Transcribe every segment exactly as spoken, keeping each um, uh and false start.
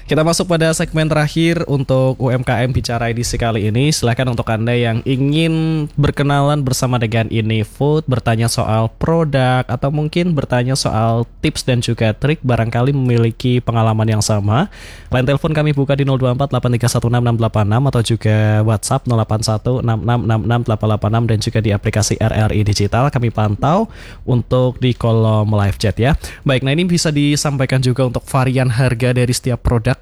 Kita masuk pada segmen terakhir untuk U M K M Bicara edisi kali ini. Silakan untuk Anda yang ingin berkenalan bersama dengan Ini-Food, bertanya soal produk atau mungkin bertanya soal tips dan juga trik, barangkali memiliki pengalaman yang sama. Line telepon kami buka di nol dua empat delapan tiga satu enam enam delapan enam atau juga WhatsApp nol delapan satu enam enam enam enam delapan delapan enam dan juga di aplikasi R R I Digital kami pantau untuk di kolom live chat ya. Baik, nah ini bisa disampaikan juga untuk varian harga dari setiap produk.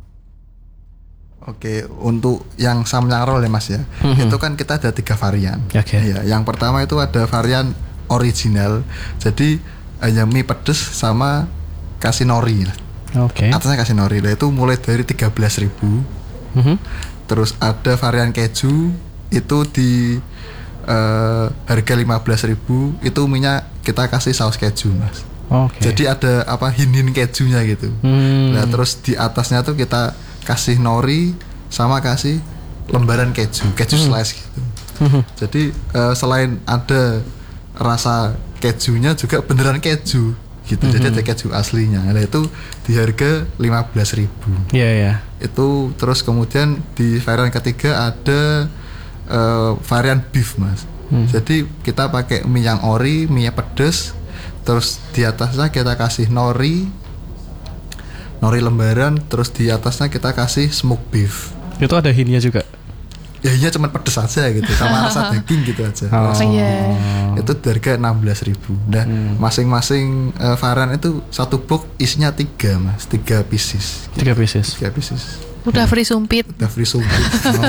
Oke, untuk yang Samyang roll ya Mas ya, mm-hmm. itu kan kita ada tiga varian. Okay. Ya, yang pertama itu ada varian original, jadi hanya mie pedes sama kasih nori. Oke. Okay. Atasnya kasih nori, lah itu mulai dari tiga belas ribu. Mm-hmm. Terus ada varian keju, itu di uh, harga lima belas ribu, itu minyak kita kasih saus keju Mas. Okay. Jadi ada apa hin-hin kejunya gitu. Hmm. Nah terus di atasnya tuh kita kasih nori sama kasih lembaran keju, keju hmm. slice gitu. Hmm. Jadi uh, selain ada rasa kejunya juga beneran keju gitu. Hmm. Jadi ada keju aslinya. Nah itu di harga lima belas ribu. Iya yeah, ya. Yeah. Itu terus kemudian di varian ketiga ada uh, varian beef Mas. Hmm. Jadi kita pakai mie yang ori, mie yang pedes. Terus di atasnya kita kasih nori Nori lembaran. Terus di atasnya kita kasih smoked beef. Itu ada hinnya juga? Ya hinnya cuma pedes aja gitu, sama rasa daging gitu aja. Oh. Yeah. Itu harga enam belas ribu. Nah hmm. masing-masing uh, varian itu satu box isinya tiga Mas, tiga pieces gitu. Tiga pieces? Tiga pieces. Udah free sumpit. Udah free sumpit.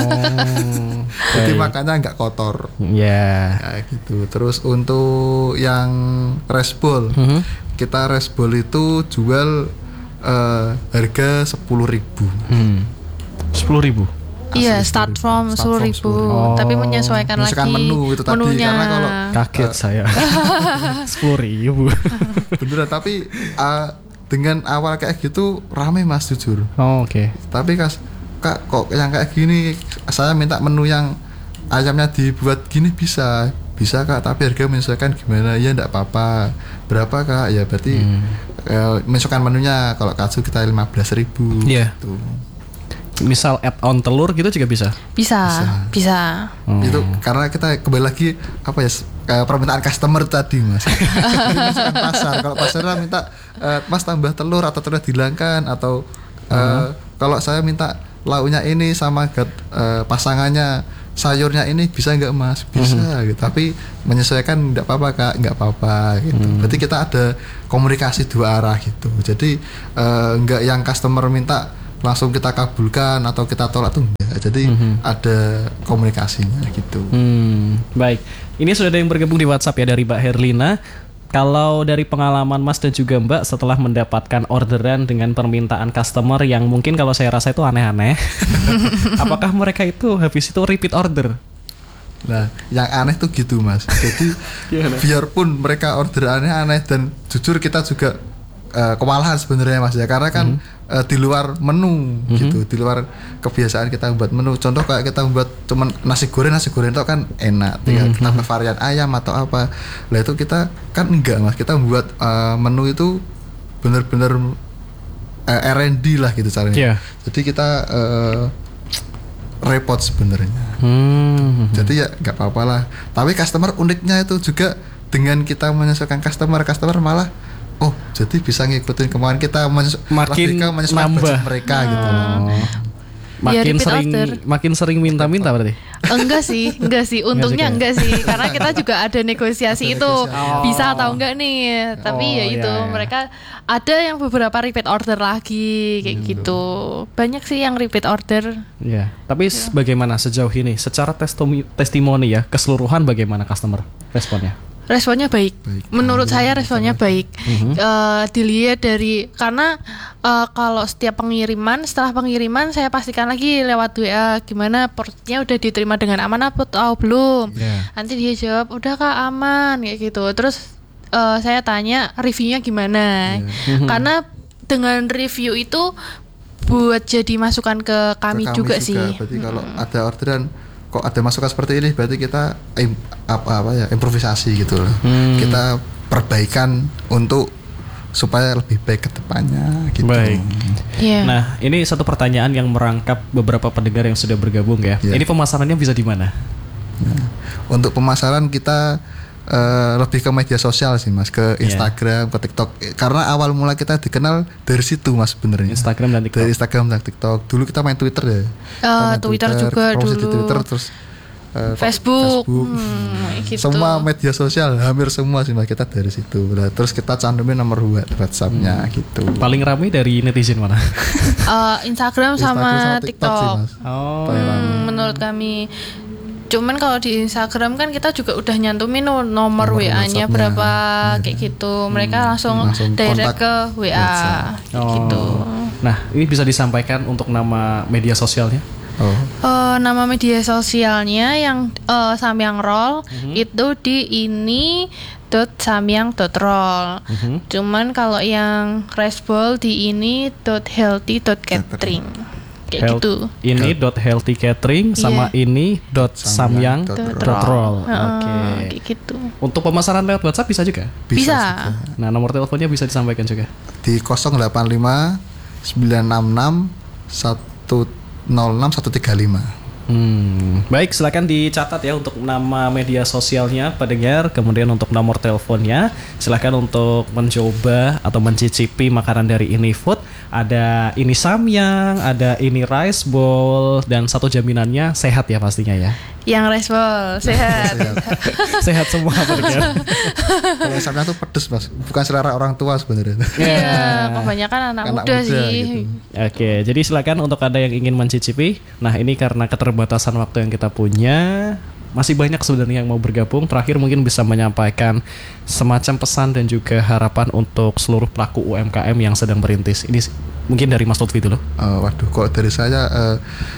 Oh. Jadi makannya nggak kotor. Ya. Yeah. Ya gitu. Terus untuk yang rice bowl, mm-hmm. kita rice bowl itu jual uh, harga sepuluh ribu. Hmm. Sepuluh ribu. Iya, start from sepuluh ribu, oh. tapi menyesuaikan, menyesuaikan lagi menu itu tadi menunya. Karena kalau kaget uh, saya sepuluh ribu. Beneran, tapi uh, dengan awal kayak gitu rame Mas jujur. Oh, oke. Okay. Tapi kas, kak kok yang kayak gini saya minta menu yang ayamnya dibuat gini bisa bisa kak, tapi harga menyesuaikan gimana? Ya enggak apa-apa. Berapa kak? Ya berarti hmm. eh, menyesuaikan menunya. Kalau katsu kita lima belas ribu. Iya. Yeah. Gitu. Misal add on telur gitu juga bisa? Bisa, bisa. bisa. Hmm. Itu karena kita kembali lagi apa ya permintaan customer tadi Mas. Misalkan pasar, kalau pasarnya minta uh, Mas tambah telur atau telur dihilangkan atau uh, hmm. kalau saya minta lauknya ini sama uh, pasangannya sayurnya ini bisa nggak Mas? Bisa hmm. gitu. Tapi menyesuaikan nggak apa-apa kak, nggak apa-apa gitu. Hmm. Berarti kita ada komunikasi dua arah gitu. Jadi uh, nggak yang customer minta langsung kita kabulkan atau kita tolak tuh enggak. Jadi mm-hmm. ada komunikasinya gitu. Hmm, baik. Ini sudah ada yang bergabung di WhatsApp ya dari Mbak Herlina. Kalau dari pengalaman Mas dan juga Mbak setelah mendapatkan orderan dengan permintaan customer yang mungkin kalau saya rasa itu aneh-aneh, apakah mereka itu habis itu repeat order? Nah, yang aneh tuh gitu Mas. Jadi biarpun mereka order aneh-aneh dan jujur kita juga Uh, kewalahan sebenarnya Mas ya, karena kan mm-hmm. uh, di luar menu mm-hmm. gitu, di luar kebiasaan kita membuat menu. Contoh kayak kita membuat cuman nasi goreng, nasi goreng itu kan enak, tinggal mm-hmm. tambah varian ayam atau apa. Lah itu kita kan enggak Mas, kita membuat uh, menu itu benar-benar uh, R and D lah gitu caranya. Yeah. Jadi kita uh, repot sebenarnya. Mm-hmm. Jadi ya nggak apa-apa lah. Tapi customer uniknya itu juga dengan kita menyesuaikan customer, customer malah oh, jadi bisa ngikutin kemauan kita, menyesu- makin menyesuaikan budget mereka oh. gitu. Makin ya, sering order. Makin sering minta-minta berarti? Enggak sih, enggak sih. Untungnya enggak, enggak sih, karena kita juga ada negosiasi ada itu negosiasi. Oh. Bisa atau enggak nih. Tapi oh, ya itu iya, iya. mereka ada yang beberapa repeat order lagi kayak hmm. gitu. Banyak sih yang repeat order. Iya. Tapi ya. Bagaimana sejauh ini? Secara testomi- testimoni ya, keseluruhan bagaimana customer responnya? Responnya baik. baik. Menurut oh, saya responnya baik. Uh-huh. Uh, dilihat dari karena uh, kalau setiap pengiriman, setelah pengiriman saya pastikan lagi lewat W A gimana portnya udah diterima dengan aman atau belum. Yeah. Nanti dia jawab udah kak aman kayak gitu. Terus uh, saya tanya reviewnya gimana. Yeah. Uh-huh. Karena dengan review itu buat jadi masukan ke kami, ke kami juga, juga sih. Berarti hmm. kalau ada orderan kok ada masukan seperti ini, berarti kita im, apa apa ya improvisasi gitu loh. Hmm. Kita perbaikan untuk supaya lebih baik ke depannya gitu. Baik. Iya. Nah, ini satu pertanyaan yang merangkap beberapa pendengar yang sudah bergabung ya. Iya. Ini pemasarannya bisa di mana? Nah, untuk pemasaran kita uh, lebih ke media sosial sih Mas, ke Instagram, yeah. ke TikTok. Karena awal mula kita dikenal dari situ Mas sebenarnya. Instagram dan TikTok. Dari Instagram dan TikTok. Dulu kita main Twitter ya. Uh, Twitter, Twitter juga dulu. di Twitter terus uh, Facebook, Facebook. Hmm, gitu. Semua media sosial hampir semua sih Mas, kita dari situ. Nah, terus kita cantumin nomor WhatsApp-nya hmm. gitu. Paling ramai dari netizen mana? uh, Instagram, Instagram sama, sama TikTok. TikTok sih, Mas. Oh. Hmm, menurut kami. Cuman kalau di Instagram kan kita juga udah nyantumin nomor, nomor W A-nya berapa ya. Kayak gitu. Mereka hmm. langsung, langsung direct ke W A oh. gitu. Nah, ini bisa disampaikan untuk nama media sosialnya? Oh. Uh, nama media sosialnya yang uh, Samyang Roll mm-hmm. itu di ini dot samyang dot roll. Mm-hmm. Cuman kalau yang Resbol di ini dot healthy dot catering. Kayak Health, gitu. Ini dot healthy catering yeah. sama ini dot samyang dot roll. Oke. Okay. Kayak gitu. Untuk pemasaran lewat WhatsApp bisa juga? Bisa. bisa. Nah, nomor teleponnya bisa disampaikan juga. Di nol delapan lima sembilan enam enam satu nol enam satu tiga lima. Hmm, baik, silakan dicatat ya untuk nama media sosialnya pendengar, kemudian untuk nomor teleponnya. Silakan untuk mencoba atau mencicipi makanan dari Ini Food. Ada ini samyang, ada ini rice bowl, dan satu jaminannya sehat ya pastinya ya. Yang rice bowl sehat. Sehat semua pendengar. Kalau samyang tuh pedes Mas, bukan selera orang tua sebenarnya. Iya, yeah, kebanyakan anak, anak muda, muda sih. Gitu. Oke, jadi silakan untuk Anda yang ingin mencicipi. Nah, ini karena keterbatasan waktu yang kita punya, masih banyak sebenarnya yang mau bergabung. Terakhir mungkin bisa menyampaikan semacam pesan dan juga harapan untuk seluruh pelaku U M K M yang sedang merintis. Ini mungkin dari Mas Lutfi dulu. Uh, waduh, kok dari saya uh,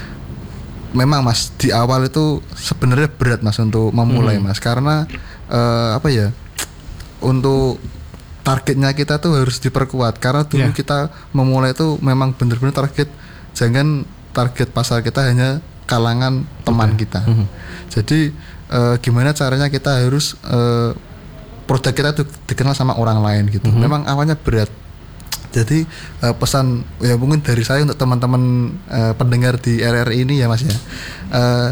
memang Mas di awal itu sebenarnya berat Mas untuk memulai hmm. Mas, karena uh, apa ya, untuk targetnya kita tuh harus diperkuat, karena dulu yeah. kita memulai itu memang benar-benar target, jangan target pasar kita hanya kalangan teman okay. kita. Mm-hmm. Jadi uh, gimana caranya kita harus uh, produk kita tuh dikenal sama orang lain gitu. Mm-hmm. Memang awalnya berat. Jadi uh, pesan ya mungkin dari saya untuk teman-teman uh, pendengar di R R I ini ya Mas ya. Uh,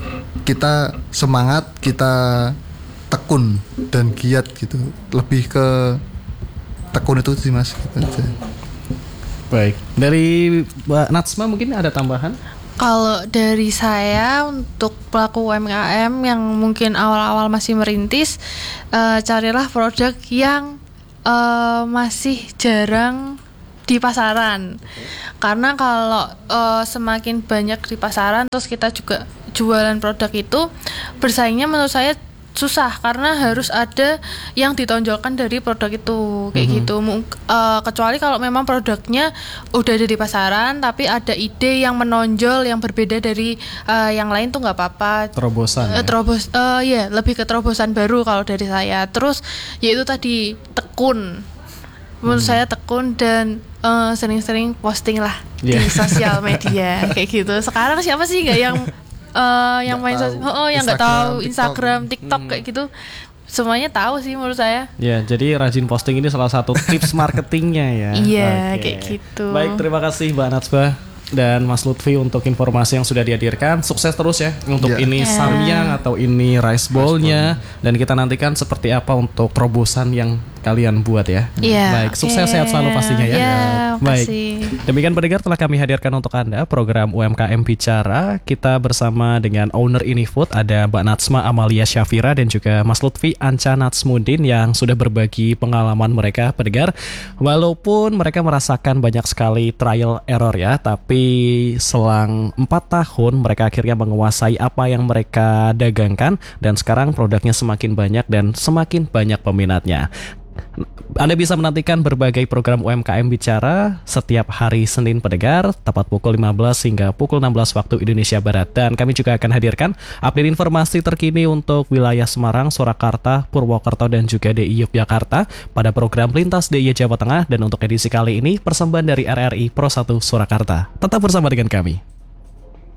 kita semangat, kita tekun dan giat gitu. Lebih ke tekun itu sih Mas gitu aja. Baik. Dari Mbak Natsma mungkin ada tambahan? Kalau dari saya untuk pelaku U M K M yang mungkin awal-awal masih merintis, uh, carilah produk yang uh, masih jarang di pasaran. Karena kalau uh, semakin banyak di pasaran terus kita juga jualan produk itu, bersaingnya menurut saya susah, karena harus ada yang ditonjolkan dari produk itu kayak mm-hmm. gitu. Uh, kecuali kalau memang produknya udah ada di pasaran tapi ada ide yang menonjol yang berbeda dari uh, yang lain tuh nggak apa-apa. Terobosan. Uh, terobos, uh, ya lebih ke terobosan baru kalau dari saya. Terus yaitu tadi tekun. Menurut hmm. saya tekun dan uh, sering-sering posting lah yeah. di sosial media kayak gitu. Sekarang siapa sih nggak yang Uh, yang main sosial, oh, oh yang nggak tahu Instagram, TikTok, TikTok hmm. kayak gitu, semuanya tahu sih menurut saya. Ya, jadi rajin posting ini salah satu tips marketingnya ya. Iya, okay. kayak gitu. Baik, terima kasih Mbak Natsma dan Mas Lutfi untuk informasi yang sudah dihadirkan. Sukses terus ya untuk yeah. ini yeah. samyang atau ini rice bowl-nya, dan kita nantikan seperti apa untuk terobosan yang kalian buat ya. Yeah. Baik, sukses okay. sehat selalu pastinya ya. Yeah, baik. Demikian pendengar telah kami hadirkan untuk Anda program U M K M Bicara. Kita bersama dengan owner Ini Food, ada Mbak Natsma Amalia Syafira dan juga Mas Lutfi Anca Natsmudin yang sudah berbagi pengalaman mereka pendengar. Walaupun mereka merasakan banyak sekali trial error ya, tapi selang empat tahun mereka akhirnya menguasai apa yang mereka dagangkan, dan sekarang produknya semakin banyak dan semakin banyak peminatnya. Anda bisa menantikan berbagai program U M K M Bicara setiap hari Senin pendengar, tepat pukul lima belas hingga pukul enam belas waktu Indonesia Barat. Dan kami juga akan hadirkan update informasi terkini untuk wilayah Semarang, Surakarta, Purwokerto, dan juga D I Yogyakarta pada program Lintas D I Y Jawa Tengah. Dan untuk edisi kali ini, persembahan dari R R I Pro satu Surakarta. Tetap bersama dengan kami.